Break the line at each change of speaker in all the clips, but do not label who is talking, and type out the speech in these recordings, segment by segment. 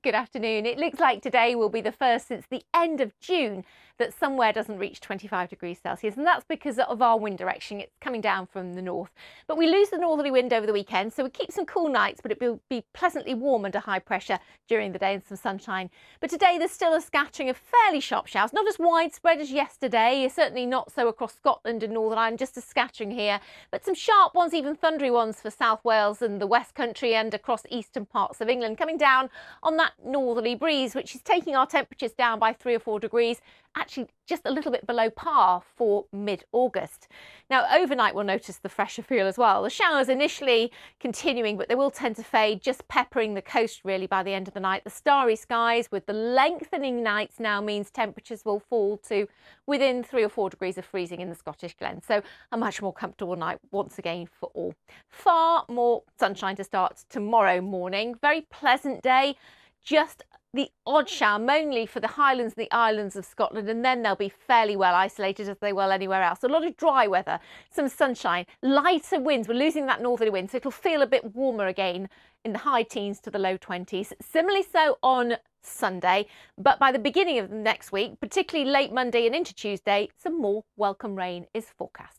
Good afternoon. It looks like today will be the first since the end of June that somewhere doesn't reach 25 degrees Celsius, and that's because of our wind direction. It's coming down from the north. But we lose the northerly wind over the weekend, so we keep some cool nights, but it will be pleasantly warm under high pressure during the day and some sunshine. But today there's still a scattering of fairly sharp showers, not as widespread as yesterday, certainly not so across Scotland and Northern Ireland, just a scattering here, but some sharp ones, even thundery ones for South Wales and the West Country and across eastern parts of England, coming down on that northerly breeze, which is taking our temperatures down by 3 or 4 degrees, actually just a little bit below par for mid-August. Now, overnight we'll notice the fresher feel as well. The showers initially continuing, but they will tend to fade, just peppering the coast really by the end of the night. The starry skies with the lengthening nights now means temperatures will fall to within 3 or 4 degrees of freezing in the Scottish Glens. So a much more comfortable night once again for all. Far more sunshine to start tomorrow morning. Very pleasant day. Just the odd shower, mainly for the Highlands and the islands of Scotland, and then they'll be fairly well isolated as they will anywhere else. A lot of dry weather, some sunshine, lighter winds. We're losing that northerly wind, so it'll feel a bit warmer again in the high teens to the low 20s. Similarly so on Sunday, but by the beginning of next week, particularly late Monday and into Tuesday, some more welcome rain is forecast.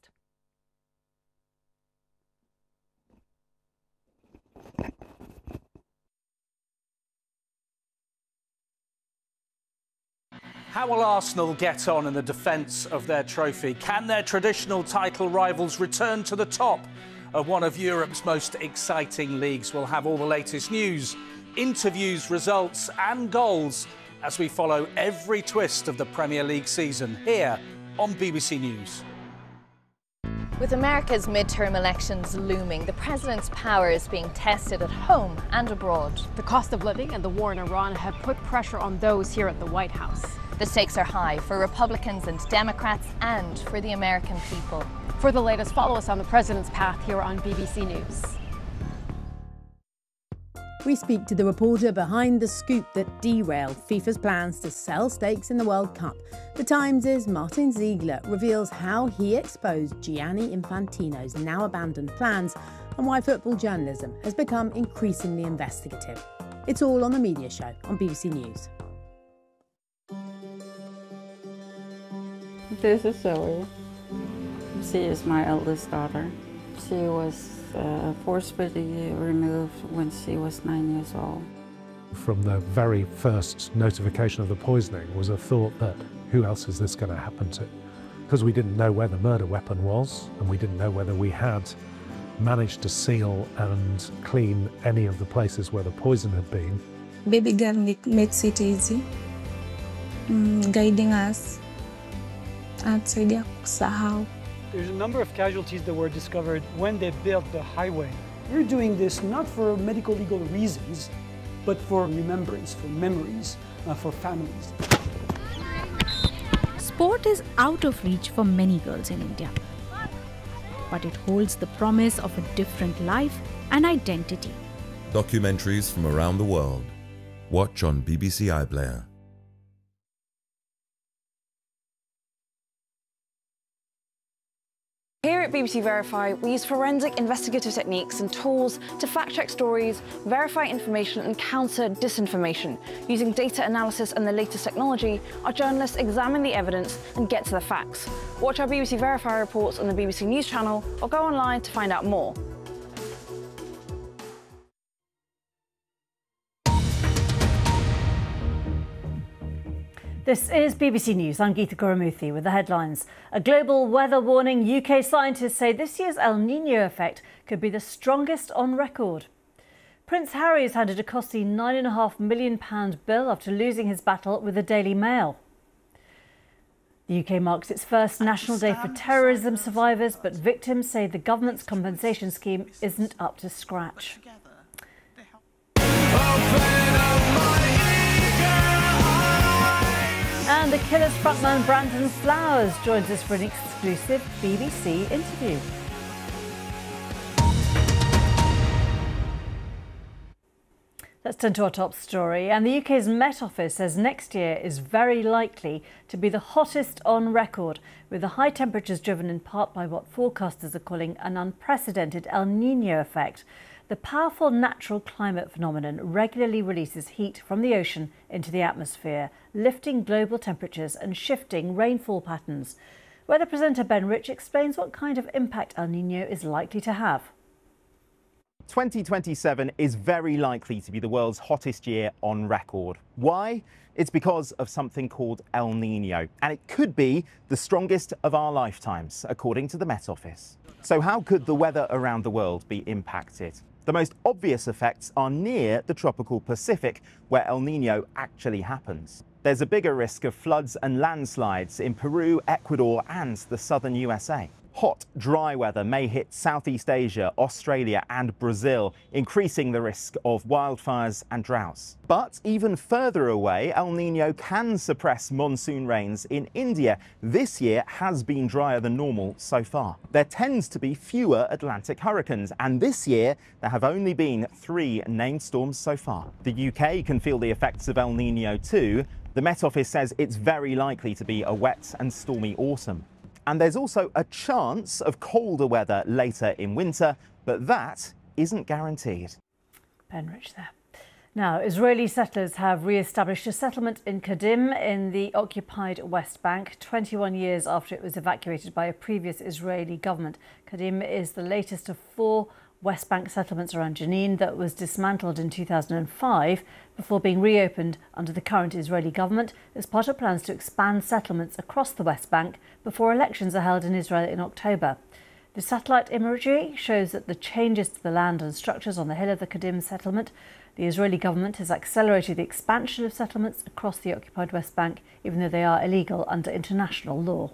How will Arsenal get on in the defence of their trophy? Can their traditional title rivals return to the top of one of Europe's most exciting leagues? We'll have all the latest news, interviews, results and goals as we follow every twist of the Premier League season here on BBC News.
With America's midterm elections looming, the president's power is being tested at home and abroad.
The cost of living and the war in Iran have put pressure on those here at the White House.
The stakes are high for Republicans and Democrats and for the American people.
For the latest, follow us on the president's path here on BBC News.
We speak to the reporter behind the scoop that derailed FIFA's plans to sell stakes in the World Cup. The Times' Martin Ziegler reveals how he exposed Gianni Infantino's now abandoned plans and why football journalism has become increasingly investigative. It's all on The Media Show on BBC News.
This is Zoe. She is my eldest daughter. She was forcibly removed when she was 9 years old.
From the very first notification of the poisoning was a thought that who else is this going to happen to? Because we didn't know where the murder weapon was, and we didn't know whether we had managed to seal and clean any of the places where the poison had been.
Baby girl makes it easy, guiding us. There's
a number of casualties that were discovered when they built the highway. We're doing this not for medical legal reasons, but for remembrance, for memories, for families.
Sport is out of reach for many girls in India, but it holds the promise of a different life and identity.
Documentaries from around the world. Watch on BBC iPlayer.
Here at BBC Verify, we use forensic investigative techniques and tools to fact-check stories, verify information and counter disinformation. Using data analysis and the latest technology, our journalists examine the evidence and get to the facts. Watch our BBC Verify reports on the BBC News channel or go online to find out more.
This is BBC News. I'm Geeta Gurumuthy with the headlines. A global weather warning. UK scientists say this year's El Niño effect could be the strongest on record. Prince Harry has handed a costly £9.5 million bill after losing his battle with the Daily Mail. The UK marks its first National Day for terrorism survivors, but victims say the government's compensation scheme isn't up to scratch. And the Killers frontman Brandon Flowers joins us for an exclusive BBC interview. Let's turn to our top story. And the UK's Met Office says next year is very likely to be the hottest on record, with the high temperatures driven in part by what forecasters are calling an unprecedented El Niño effect. The powerful natural climate phenomenon regularly releases heat from the ocean into the atmosphere, lifting global temperatures and shifting rainfall patterns. Weather presenter Ben Rich explains what kind of impact El Niño is likely to have.
2027 is very likely to be the world's hottest year on record. Why? It's because of something called El Niño, and it could be the strongest of our lifetimes, according to the Met Office. So how could the weather around the world be impacted? The most obvious effects are near the tropical Pacific, where El Niño actually happens. There's a bigger risk of floods and landslides in Peru, Ecuador, and the southern USA. Hot, dry weather may hit Southeast Asia, Australia and Brazil, increasing the risk of wildfires and droughts. But even further away, El Niño can suppress monsoon rains in India. This year has been drier than normal so far. There tends to be fewer Atlantic hurricanes, and this year there have only been 3 named storms so far. The UK can feel the effects of El Niño too. The Met Office says it's very likely to be a wet and stormy autumn. And there's also a chance of colder weather later in winter, but that isn't guaranteed.
Ben Rich there. Now, Israeli settlers have re-established a settlement in Kadim in the occupied West Bank 21 years after it was evacuated by a previous Israeli government. Kadim is the latest of 4 West Bank settlements around Jenin that was dismantled in 2005 before being reopened under the current Israeli government as part of plans to expand settlements across the West Bank before elections are held in Israel in October. The satellite imagery shows that the changes to the land and structures on the hill of the Kadim settlement. The Israeli government has accelerated the expansion of settlements across the occupied West Bank, even though they are illegal under international law.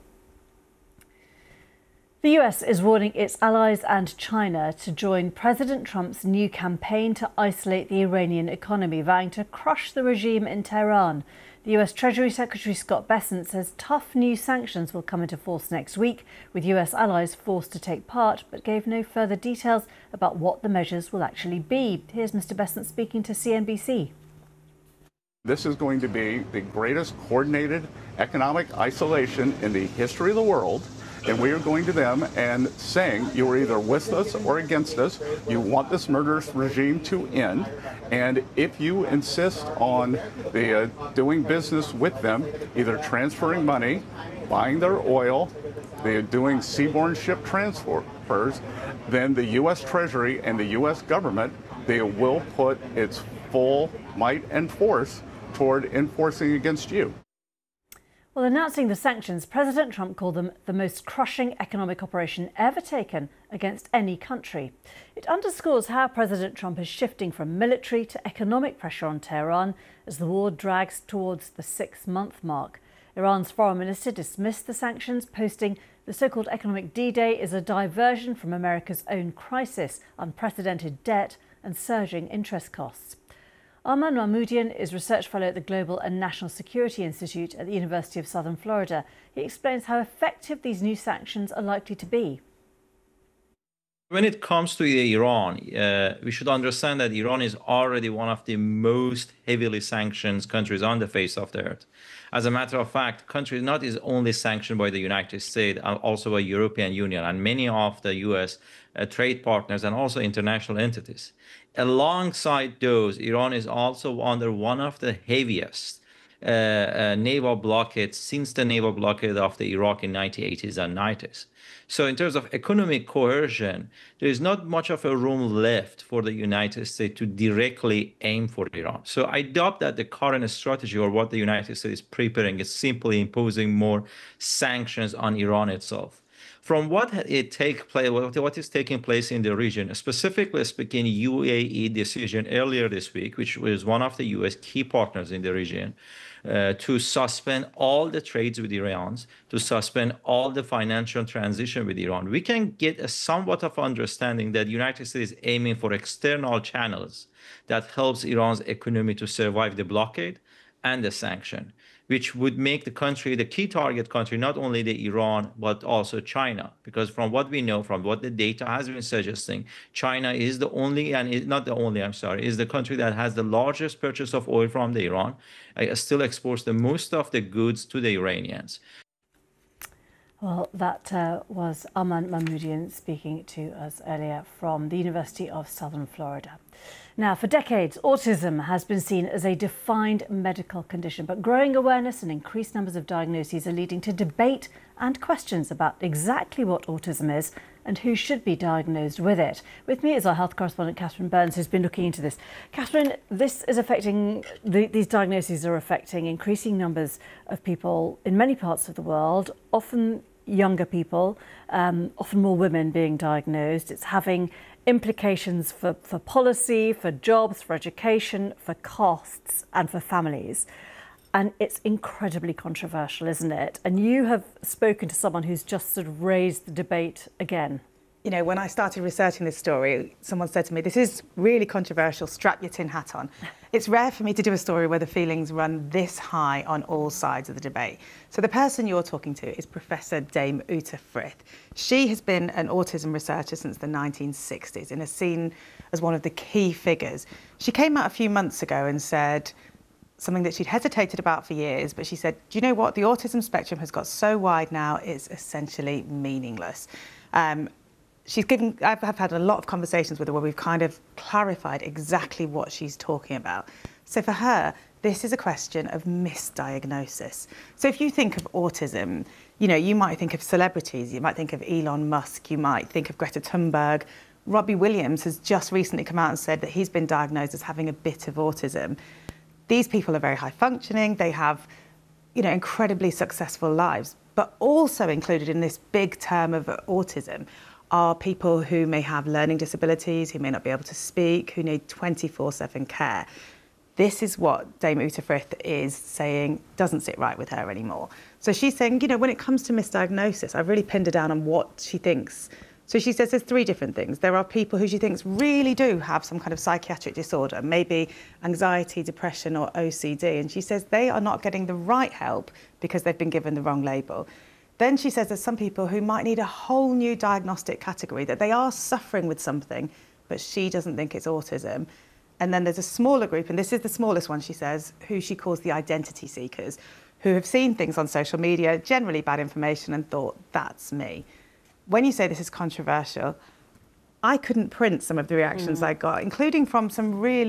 The US is warning its allies and China to join President Trump's new campaign to isolate the Iranian economy, vowing to crush the regime in Tehran. The US Treasury Secretary Scott Bessent says tough new sanctions will come into force next week, with US allies forced to take part, but gave no further details about what the measures will actually be. Here's Mr. Bessent speaking to CNBC.
This is going to be the greatest coordinated economic isolation in the history of the world. And we are going to them and saying, you are either with us or against us. You want this murderous regime to end. And if you insist on doing business with them, either transferring money, buying their oil, doing seaborne ship transfers, then the U.S. Treasury and the U.S. government, they will put its full might and force toward enforcing against you.
Well, announcing the sanctions, President Trump called them the most crushing economic operation ever taken against any country. It underscores how President Trump is shifting from military to economic pressure on Tehran as the war drags towards the 6-month mark. Iran's foreign minister dismissed the sanctions, posting, "The so-called economic D-Day is a diversion from America's own crisis, unprecedented debt and surging interest costs." Arman Mahmoudian is Research Fellow at the Global and National Security Institute at the University of Southern Florida. He explains how effective these new sanctions are likely to be.
When it comes to Iran, we should understand that Iran is already one of the most heavily sanctioned countries on the face of the earth. As a matter of fact, the country not is only sanctioned by the United States, also by European Union and many of the U.S. Trade partners and also international entities. Alongside those, Iran is also under one of the heaviest naval blockades since the naval blockade of the Iraq in 1980s and 90s. So in terms of economic coercion, there is not much of a room left for the United States to directly aim for Iran. So I doubt that the current strategy or what the United States is preparing is simply imposing more sanctions on Iran itself. From what is taking place in the region, specifically speaking, UAE decision earlier this week, which was one of the U.S. key partners in the region, to suspend all the trades with Iran, to suspend all the financial transition with Iran, we can get a somewhat of understanding that the United States is aiming for external channels that helps Iran's economy to survive the blockade and the sanction, which would make the country the key target country, not only the Iran, but also China. Because from what we know, from what the data has been suggesting, China is the only, and is not the only, is the country that has the largest purchase of oil from the Iran, still exports the most of the goods to the Iranians.
Well, that was Aman Mahmoudian speaking to us earlier from the University of Southern Florida. Now, for decades, autism has been seen as a defined medical condition, but growing awareness and increased numbers of diagnoses are leading to debate and questions about exactly what autism is and who should be diagnosed with it. With me is our health correspondent, Catherine Burns, who's been looking into this. Catherine, this is affecting, these diagnoses are affecting increasing numbers of people in many parts of the world, often younger people, often more women being diagnosed. It's having implications for policy, for jobs, for education, for costs and for families. And it's incredibly controversial, isn't it? And you have spoken to someone who's just sort of raised the debate again.
You know, when I started researching this story, someone said to me, this is really controversial, strap your tin hat on. It's rare for me to do a story where the feelings run this high on all sides of the debate. So the person you're talking to is Professor Dame Ute Frith. She has been an autism researcher since the 1960s and is seen as one of the key figures. She came out a few months ago and said something that she'd hesitated about for years, but she said, do you know what? The autism spectrum has got so wide now, it's essentially meaningless. I've had a lot of conversations with her where we've kind of clarified exactly what she's talking about. So for her, this is a question of misdiagnosis. So if you think of autism, you know, you might think of celebrities, you might think of Elon Musk, you might think of Greta Thunberg. Robbie Williams has just recently come out and said that he's been diagnosed as having a bit of autism. These people are very high functioning, they have, you know, incredibly successful lives, but also included in this big term of autism are people who may have learning disabilities, who may not be able to speak, who need 24/7 care. This is what Dame Ute Frith is saying doesn't sit right with her anymore. So she's saying, you know, when it comes to misdiagnosis, I've really pinned her down on what she thinks. So she says there's three different things. There are people who she thinks really do have some kind of psychiatric disorder, maybe anxiety, depression or OCD. And she says they are not getting the right help because they've been given the wrong label. Then she says there's some people who might need a whole new diagnostic category, that they are suffering with something, but she doesn't think it's autism. And then there's a smaller group, and this is the smallest one, she says, who she calls the identity seekers, who have seen things on social media, generally bad information, and thought, that's me. When you say this is controversial, I couldn't print some of the reactions I got, including from some really